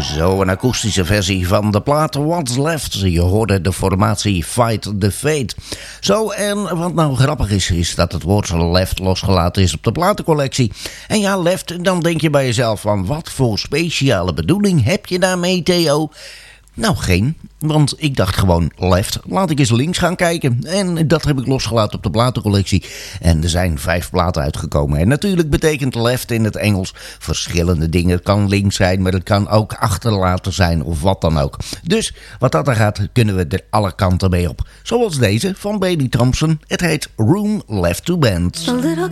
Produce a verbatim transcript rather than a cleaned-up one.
Zo, een akoestische versie van de plaat What's Left. Je hoorde de formatie Fight the Fate. Zo, en wat nou grappig is, is dat het woord left losgelaten is op de platencollectie. En ja, left, dan denk je bij jezelf van, wat voor speciale bedoeling heb je daarmee, Theo? Nou, geen. Want ik dacht gewoon left. Laat ik eens links gaan kijken. En dat heb ik losgelaten op de platencollectie. En er zijn vijf platen uitgekomen. En natuurlijk betekent left in het Engels verschillende dingen. Het kan links zijn, maar het kan ook achterlaten zijn of wat dan ook. Dus wat dat er gaat, kunnen we er alle kanten mee op. Zoals deze van Bailey Thompson. Het heet Room Left to Bend. A little